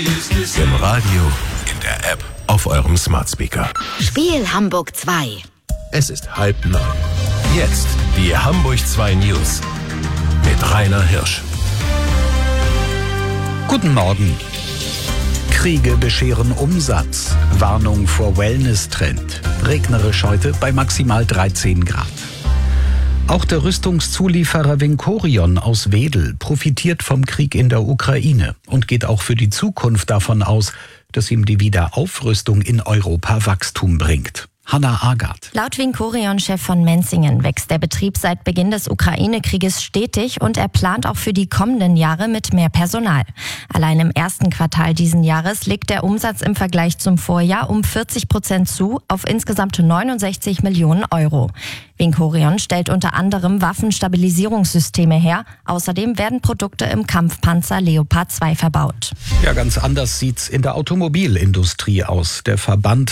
Im Radio, in der App, auf eurem Smart Speaker. Spiel Hamburg 2. Es ist 8:30. Jetzt die Hamburg 2 News mit Rainer Hirsch. Guten Morgen. Kriege bescheren Umsatz. Warnung vor Wellness-Trend. Regnerisch heute bei maximal 13 Grad. Auch der Rüstungszulieferer Vincorion aus Wedel profitiert vom Krieg in der Ukraine und geht auch für die Zukunft davon aus, dass ihm die Wiederaufrüstung in Europa Wachstum bringt. Hanna Agard. Laut Vincorion-Chef von Menzingen wächst der Betrieb seit Beginn des Ukraine-Krieges stetig und er plant auch für die kommenden Jahre mit mehr Personal. Allein im ersten Quartal diesen Jahres legt der Umsatz im Vergleich zum Vorjahr um 40% zu auf insgesamt 69 Millionen Euro. Vincorion stellt unter anderem Waffenstabilisierungssysteme her. Außerdem werden Produkte im Kampfpanzer Leopard 2 verbaut. Ja, ganz anders sieht's in der Automobilindustrie aus. Der Verband